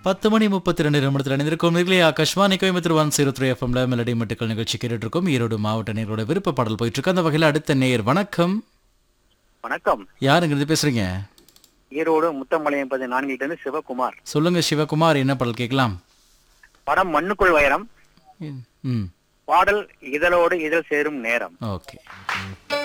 10:32 அணிந்திருக்கும் நிகழ்ச்சி ஆகாஷ்வாணி கோயம்புத்தூர் 103 எஃப்எம்ல மெலடி மட்டுக்கள் நிகழ்ச்சி கேட்டுட்டு இருக்கோம். ஈரோடு மாவட்ட நேயர்களோட விருப்ப பாடல் போயிட்டு இருக்கு. அந்த வகையில் அடுத்த நேயர் வணக்கம். வணக்கம். யாருங்கிறது பேசுறீங்க? ஈரோடு முத்தமலையம் 14 சிவகுமார். சொல்லுங்க சிவகுமார், என்ன பாடல் கேட்கலாம்? படம் மண்ணுக்குள் வைரம். ம் பாடல் இதழோடு இதழ் சேரும் நேரம். ஓகே.